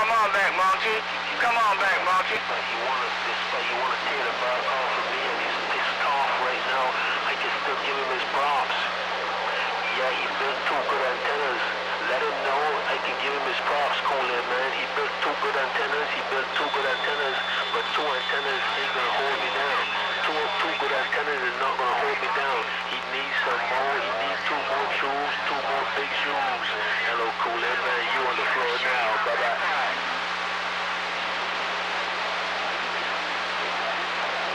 Come on back, Monty. Come on back, Monty. You wanna tear the bark off of me and he's pissed off right now. I can still give him his props. Yeah, he built 2 good antennas. Let him know I can give him his props, Coolhead, man. He built 2 good antennas. But 2 antennas ain't gonna hold me down. Two good antennas is not gonna hold me down. He needs some more. He needs 2 more shoes, 2 more big shoes. Hello, Coolhead, man. You on the floor now. Bye-bye.